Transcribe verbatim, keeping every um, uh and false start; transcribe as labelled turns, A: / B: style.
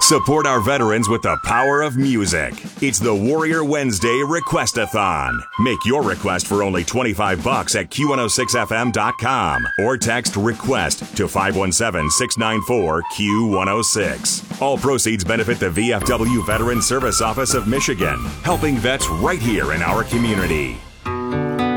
A: Support our veterans with the power of music. It's the Warrior Wednesday Request-a-thon. Make your request for only twenty-five bucks at Q one oh six F M dot com or text REQUEST to five one seven, six nine four, Q one oh six. All proceeds benefit the V F W Veteran Service Office of Michigan, helping vets right here in our community.